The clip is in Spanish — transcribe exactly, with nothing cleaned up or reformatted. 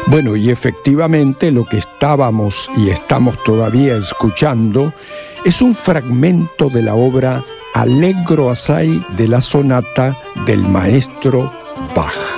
Bueno, y efectivamente lo que estábamos y estamos todavía escuchando es un fragmento de la obra Allegro assai de la sonata del maestro Bach.